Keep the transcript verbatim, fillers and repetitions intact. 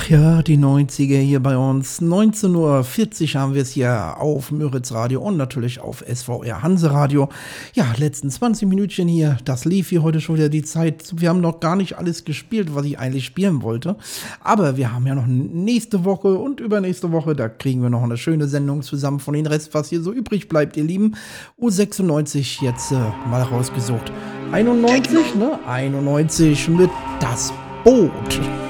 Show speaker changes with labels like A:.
A: Ach ja, die neunziger hier bei uns. neunzehn Uhr vierzig haben wir es hier auf Müritz Radio und natürlich auf S V R Hanse Radio. Ja, letzten zwanzig Minütchen hier, das lief hier heute schon wieder die Zeit. Wir haben noch gar nicht alles gespielt, was ich eigentlich spielen wollte. Aber wir haben ja noch nächste Woche und übernächste Woche, da kriegen wir noch eine schöne Sendung zusammen von den Rest, was hier so übrig bleibt, ihr Lieben. U sechsundneunzig jetzt äh, mal rausgesucht. einundneunzig, ne? einundneunzig mit Das Boot.